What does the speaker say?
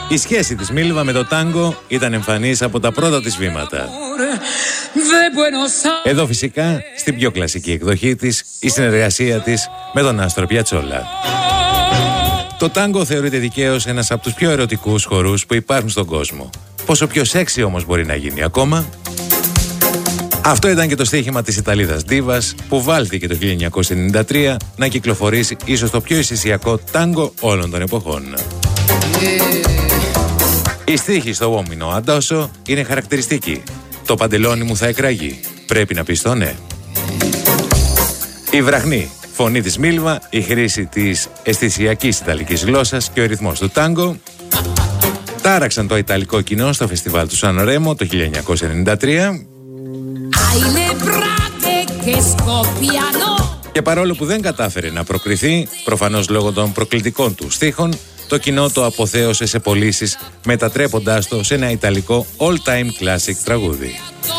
Η σχέση της Μίλβα με το τάγκο ήταν εμφανής από τα πρώτα της βήματα. Εδώ φυσικά, στην πιο κλασική εκδοχή της, η συνεργασία της με τον Άστρο Πιατσόλα. Το τάγκο θεωρείται δικαίως ένας από τους πιο ερωτικούς χορούς που υπάρχουν στον κόσμο. Πόσο πιο σεξι όμως μπορεί να γίνει ακόμα? Αυτό ήταν και το στοίχημα της Ιταλίδας Ντίβας που βάλθηκε το 1993 να κυκλοφορήσει ίσως το πιο αισθησιακό τάγκο όλων των εποχών. Η στίχη στο «Uomino addosso» είναι χαρακτηριστική. Το παντελόνι μου θα εκραγεί. Πρέπει να πεις το ναι. Η βραχνή φωνή της Μίλβα, η χρήση της αισθησιακής ιταλικής γλώσσας και ο ρυθμός του τάγκο τάραξαν το ιταλικό κοινό στο φεστιβάλ του Σαν Ρέμο το 1993. Και παρόλο που δεν κατάφερε να προκριθεί, προφανώς λόγω των προκλητικών του στίχων, το κοινό το αποθέωσε σε πωλήσεις, μετατρέποντάς το σε ένα ιταλικό all-time classic τραγούδι.